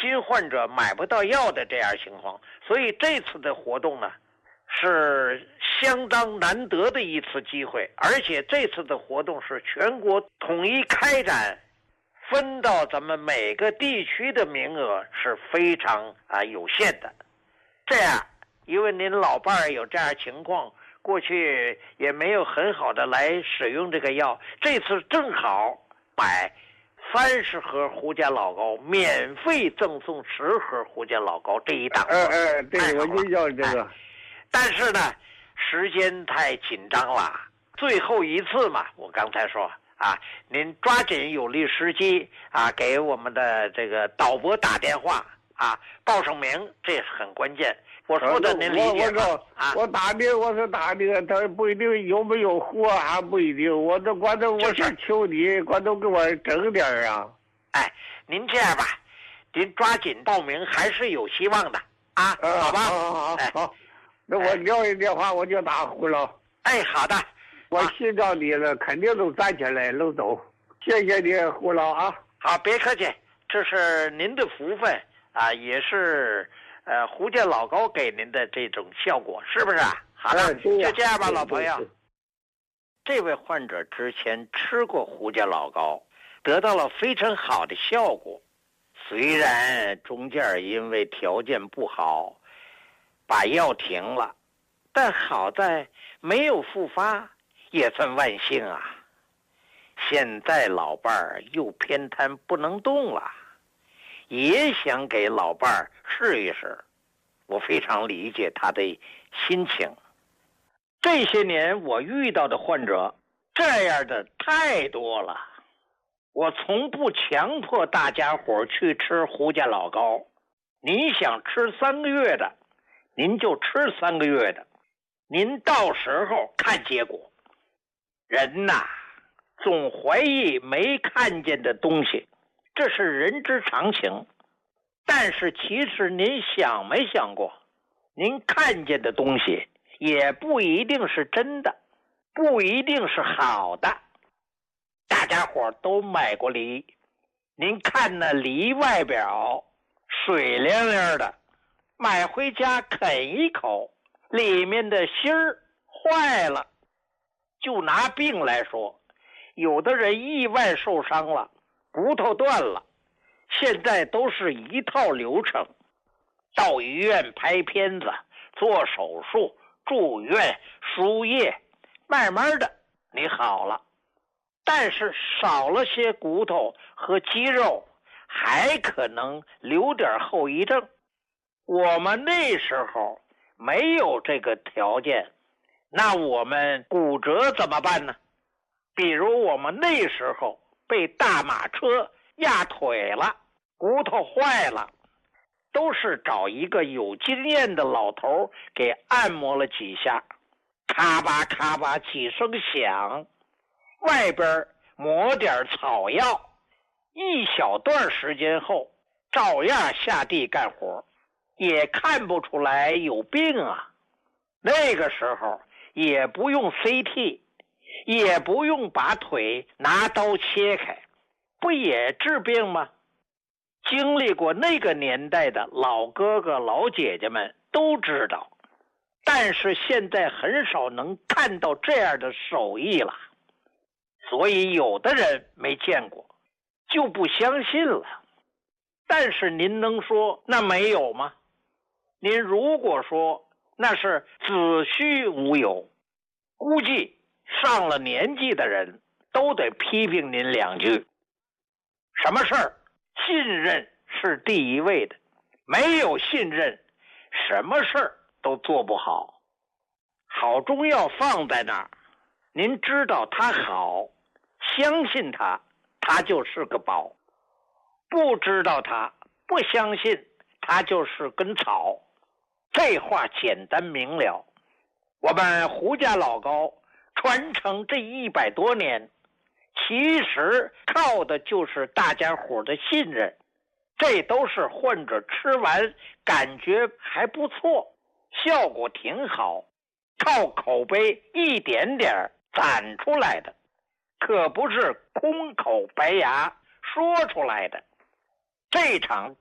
新患者买不到药的这样情况。所以这次的活动呢，是相当难得的一次机会，而且这次的活动是全国统一开展，分到咱们每个地区的名额是非常有限的。这样，因为您老伴儿有这样情况，过去也没有很好的来使用这个药，这次正好买30盒胡家老膏，免费赠送10盒胡家老膏，这一档。 对，我就要这个。 但是呢，时间太紧张了，最后一次嘛，我刚才说您抓紧有利时机给我们的这个导播打电话报上名，这很关键。我说的您理解吗？ 我打的，他不一定有没有货还不一定。我是求你，关都给我整点啊！ 您这样吧，您抓紧报名，还是有希望的好吧？ 好，那我撂一电话我就打胡老。 好的， 我信着你了，肯定都站起来能走。谢谢你，胡老啊！ 好，别客气，这是您的福分也是胡家老膏给您的这种效果，是不是好的，就这样吧，老朋友。这位患者之前吃过胡家老膏，得到了非常好的效果。虽然中间因为条件不好把药停了，但好在没有复发，也算万幸啊。现在老伴儿又偏瘫不能动了，也想给老伴儿试一试，我非常理解他的心情。这些年我遇到的患者这样的太多了，我从不强迫大家伙去吃胡家老膏。你想吃3个月的，您就吃3个月的，您到时候看结果。人呐，总怀疑没看见的东西，这是人之常情。但是其实您想没想过，您看见的东西也不一定是真的，不一定是好的。大家伙都买过梨，您看那梨外表水灵灵的，买回家啃一口，里面的芯儿坏了。就拿病来说，有的人意外受伤了，骨头断了，现在都是一套流程，到医院拍片子，做手术，住院，输液，慢慢的你好了。但是少了些骨头和肌肉，还可能留点后遗症。我们那时候没有这个条件，那我们骨折怎么办呢？比如我们那时候被大马车压腿了，骨头坏了，都是找一个有经验的老头给按摩了几下，咔吧咔吧几声响，外边抹点草药，一小段时间后照样下地干活，也看不出来有病啊。那个时候也不用 CT， 也不用把腿拿刀切开，不也治病吗？经历过那个年代的老哥哥老姐姐们都知道，但是现在很少能看到这样的手艺了，所以有的人没见过就不相信了。但是您能说那没有吗？您如果说那是子虚乌有，估计上了年纪的人都得批评您2句。什么事儿信任是第一位的，没有信任，什么事儿都做不好。好中药放在那儿，您知道它好，相信它，它就是个宝；不知道它，不相信，它就是根草。这话简单明了。我们胡家老膏传承这100多年，其实靠的就是大家伙的信任。这都是患者吃完感觉还不错，效果挺好，靠口碑一点点攒出来的，可不是空口白牙说出来的。这场